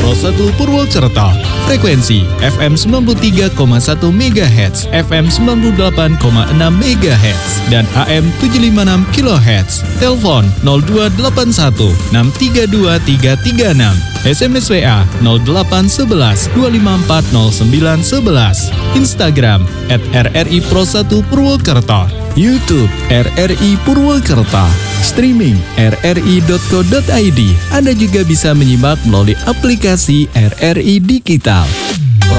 Pro 1 Purwokerto. Frekuensi FM 93,1 MHz, FM 98,6 MHz, dan AM 756 kHz. Telepon 0281 632 336. SMS WA 0811 254 0911. Instagram @RRI Pro 1 Purwokerto. YouTube RRI Purwokerto. Streaming rri.co.id. Anda juga bisa menyimak melalui aplikasi RRI Digital.